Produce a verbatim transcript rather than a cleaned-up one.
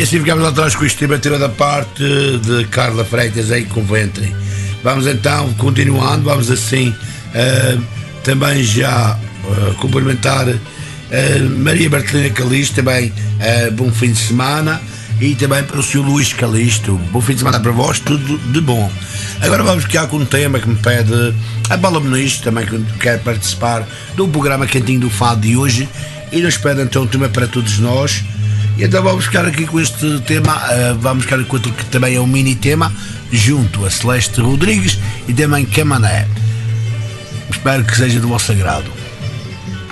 assim ficamos atrás com isto estimativa da parte de Carla Freitas em Coventry. Vamos então, continuando, vamos assim uh, também já uh, cumprimentar uh, Maria Bertelina Calisto, também uh, bom fim de semana, e também para o senhor Luís Calisto, bom fim de semana para vós, tudo de bom. Agora vamos ficar com um tema que me pede a Paula Muniz, também que quer participar do programa Cantinho do Fado de hoje, e nos pede então um tema para todos nós. E então vamos ficar aqui com este tema, uh, vamos ficar com outro que também é um mini tema, junto a Celeste Rodrigues e também Camané. Espero que seja do vosso agrado.